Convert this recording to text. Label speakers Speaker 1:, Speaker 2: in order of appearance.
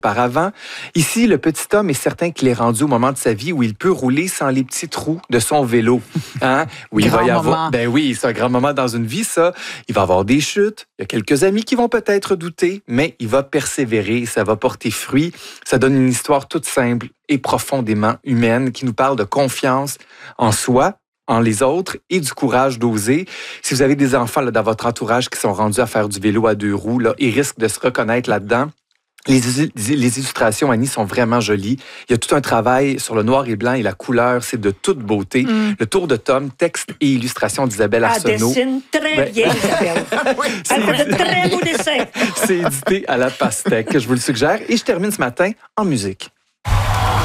Speaker 1: auparavant. Ici, le petit homme est certain qu'il est rendu au moment de sa vie où il peut rouler sans les petits trous de son vélo. Hein? Où il va y avoir... Ben oui, c'est un grand moment dans une vie, ça. Il va avoir des chutes. Il y a quelques amis qui vont peut-être douter, mais il va persévérer. Ça va porter fruit. Ça donne une histoire toute simple et profondément humaine qui nous parle de confiance en soi, en les autres et du courage d'oser. Si vous avez des enfants là, dans votre entourage qui sont rendus à faire du vélo à 2 roues, là, ils risquent de se reconnaître là-dedans. Les illustrations, Annie, sont vraiment jolies. Il y a tout un travail sur le noir et blanc et la couleur, c'est de toute beauté. Le tour de tome, texte et illustration d'Isabelle Arsenault.
Speaker 2: Elle dessine très bien, Isabelle. Elle fait de très beaux dessins.
Speaker 1: C'est édité à la pastèque, je vous le suggère. Et je termine ce matin en musique.